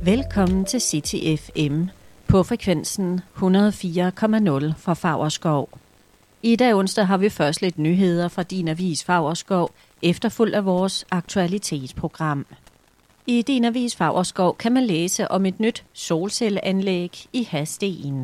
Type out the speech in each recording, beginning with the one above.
Velkommen til City FM på frekvensen 104,0 fra Favrskov. I dag onsdag har vi først lidt nyheder fra din avis Favrskov, efterfulgt af vores aktualitetsprogram. I din avis Favrskov kan man læse om et nyt solcelleanlæg i Hadsten.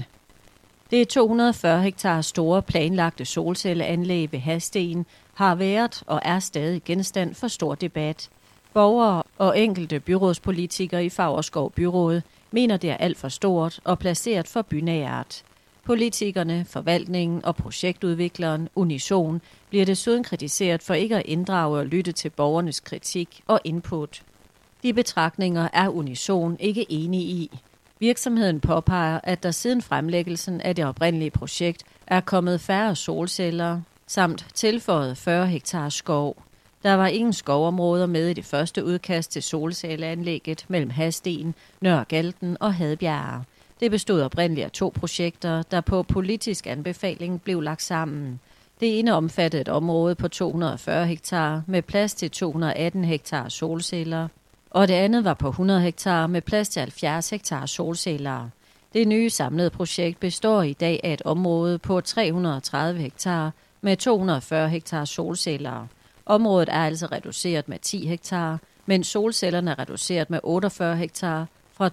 Det 240 hektar store planlagte solcelleanlæg ved Hadsten har været og er stadig genstand for stor debat. Borgere og enkelte byrådspolitikere i Favrskov Byråd mener, det er alt for stort og placeret for bynært. Politikerne, forvaltningen og projektudvikleren Unison bliver desuden kritiseret for ikke at inddrage og lytte til borgernes kritik og input. De betragtninger er Unison ikke enige i. Virksomheden påpeger, at der siden fremlæggelsen af det oprindelige projekt er kommet færre solceller samt tilføjet 40 hektar skov. Der var ingen skovområder med i det første udkast til solcelleanlægget mellem Hadsten, Nørre Galten og Hadbjerg. Det bestod oprindeligt af 2 projekter, der på politisk anbefaling blev lagt sammen. Det ene omfattede et område på 240 hektar med plads til 218 hektar solceller, og det andet var på 100 hektar med plads til 70 hektar solceller. Det nye samlede projekt består i dag af et område på 330 hektar med 240 hektar solceller. Området er altså reduceret med 10 hektar, mens solcellerne er reduceret med 48 hektar fra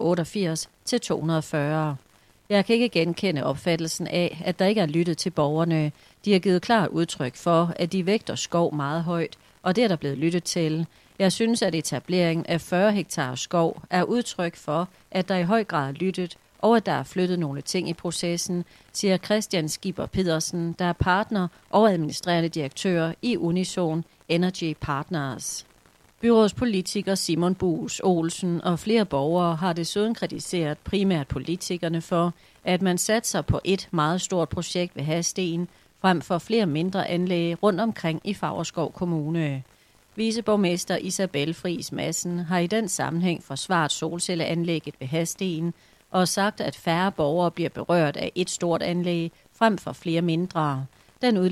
288 til 240. Jeg kan ikke genkende opfattelsen af, at der ikke er lyttet til borgerne. De har givet klart udtryk for, at de vægter skov meget højt, og det er der blevet lyttet til. Jeg synes, at etableringen af 40 hektar skov er udtryk for, at der i høj grad er lyttet, og at der er flyttet nogle ting i processen, siger Christian Skipper Pedersen, der er partner og administrerende direktør i Unison Energy Partners. Byrådspolitiker Simon Buus Olsen og flere borgere har desuden kritiseret primært politikerne for, at man satser på et meget stort projekt ved Hadsten, frem for flere mindre anlæg rundt omkring i Favrskov Kommune. Viceborgmester Isabel Friis Madsen har i den sammenhæng forsvaret solcelleanlægget ved Hadsten og sagt, at færre borgere bliver berørt af et stort anlæg frem for flere mindre. Den